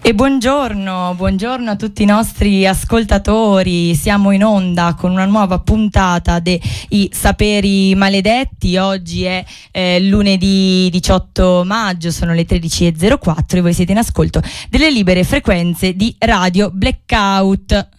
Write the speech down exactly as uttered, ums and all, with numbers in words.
E buongiorno, buongiorno a tutti i nostri ascoltatori. Siamo in onda con una nuova puntata dei Saperi Maledetti. Oggi è eh, lunedì diciotto maggio, sono le tredici e zero quattro e voi siete in ascolto delle libere frequenze di Radio Blackout.